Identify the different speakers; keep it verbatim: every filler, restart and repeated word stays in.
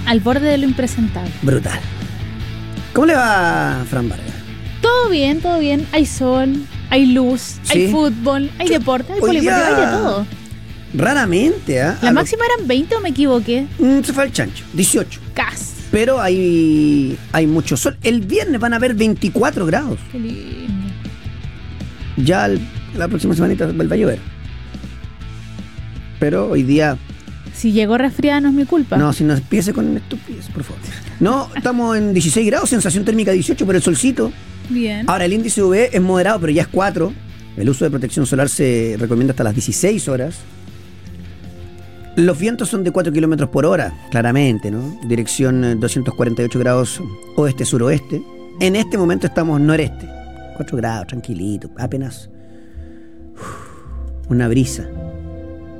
Speaker 1: al borde de lo impresentable.
Speaker 2: Brutal. ¿Cómo le va a Fran Vargas?
Speaker 1: Todo bien, todo bien. Hay sol, hay luz,
Speaker 2: Sí.
Speaker 1: hay fútbol, hay deporte, hay
Speaker 2: Hoy
Speaker 1: polideportivo,
Speaker 2: día-
Speaker 1: hay de todo.
Speaker 2: Raramente, ¿ah?
Speaker 1: ¿La
Speaker 2: A lo-
Speaker 1: máxima eran veinte o me equivoqué?
Speaker 2: Mm, se fue al chancho, dieciocho.
Speaker 1: Casi.
Speaker 2: Pero hay, hay mucho sol. El viernes van a haber veinticuatro grados.
Speaker 1: Qué lindo.
Speaker 2: Ya el- la próxima semanita vuelve a llover. Pero hoy día...
Speaker 1: Si llegó resfriada no es mi culpa.
Speaker 2: No, si no empiece con estupidez, por favor. No, estamos en dieciséis grados, sensación térmica dieciocho, pero el solcito.
Speaker 1: Bien.
Speaker 2: Ahora, el índice U V es moderado, pero ya es cuatro. El uso de protección solar se recomienda hasta las dieciséis horas. Los vientos son de cuatro kilómetros por hora, claramente, ¿no? Dirección eh, doscientos cuarenta y ocho grados oeste-suroeste. En este momento estamos noreste. cuatro grados, tranquilito, apenas uf, una brisa.